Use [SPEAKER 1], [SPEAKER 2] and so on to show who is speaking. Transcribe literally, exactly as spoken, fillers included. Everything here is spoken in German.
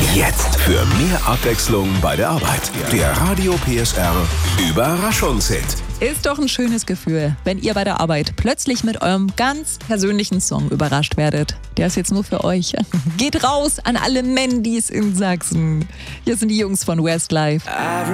[SPEAKER 1] Jetzt für mehr Abwechslung bei der Arbeit. Der Radio P S R Überraschungshit.
[SPEAKER 2] Ist doch ein schönes Gefühl, wenn ihr bei der Arbeit plötzlich mit eurem ganz persönlichen Song überrascht werdet. Der ist jetzt nur für euch. Geht raus an alle Mandys in Sachsen. Hier sind die Jungs von Westlife.